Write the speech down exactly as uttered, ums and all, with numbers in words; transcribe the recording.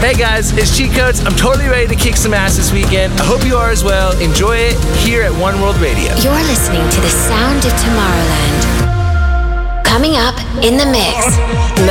Hey guys, it's Cheat Codes. I'm totally ready to kick some ass this weekend. I hope you are as well. Enjoy it here at One World Radio. You're listening to the sound of Tomorrowland. Coming up in the mix.